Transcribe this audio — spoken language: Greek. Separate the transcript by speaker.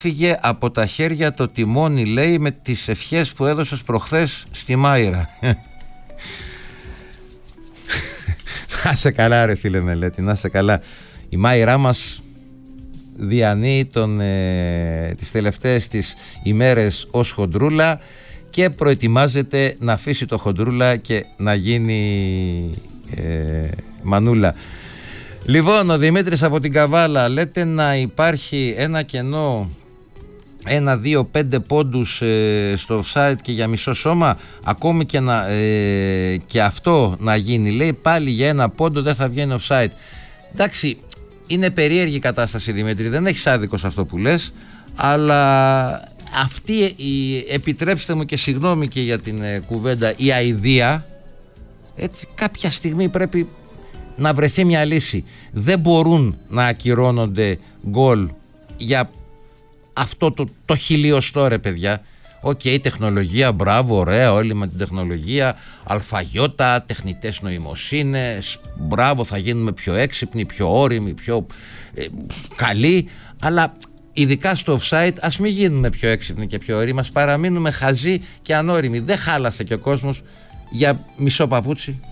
Speaker 1: Φύγε από τα χέρια το τιμόνι, λέει, με τις ευχές που έδωσες προχθές στη Μάιρα. Να σε καλά ρε φίλε Μελέτη, να σε καλά. Η Μάιρά μας διανύει τις τελευταίες της ημέρες ως χοντρούλα και προετοιμάζεται να αφήσει το χοντρούλα και να γίνει μανούλα. Λοιπόν, ο Δημήτρης από την Καβάλα, λέτε να υπάρχει ένα κενό 1-2-5 πόντους στο offside και για μισό σώμα, ακόμη και αυτό να γίνει, λέει, πάλι για ένα πόντο δεν θα βγαίνει offside. Εντάξει, είναι περίεργη η κατάσταση, Δημήτρη, δεν έχεις άδικο σε αυτό που λες, αλλά αυτή επιτρέψτε μου και συγγνώμη και για την κουβέντα, η αηδία, έτσι κάποια στιγμή πρέπει να βρεθεί μια λύση. Δεν μπορούν να ακυρώνονται γκολ για αυτό το χιλιοστό, ρε παιδιά. Οκ, τεχνολογία, μπράβο, ωραία, όλοι με την τεχνολογία, αλφαγιώτα, τεχνητές νοημοσύνες, μπράβο, θα γίνουμε πιο έξυπνοι, πιο όριμοι, πιο καλοί, αλλά ειδικά στο offside ας μην γίνουμε πιο έξυπνοι και πιο όριμοι, ας παραμείνουμε χαζοί και ανώριμοι. Δεν χάλασε και ο κόσμος για μισό παπούτσι.